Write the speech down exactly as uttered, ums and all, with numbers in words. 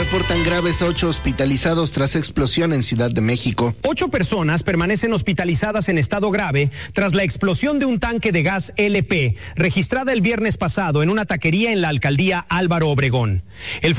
reportan graves a ocho hospitalizados tras explosión en Ciudad de México. Ocho personas permanecen hospitalizadas en estado grave tras la explosión de un tanque de gas L P registrada el viernes pasado en una taquería en la alcaldía Álvaro Obregón. El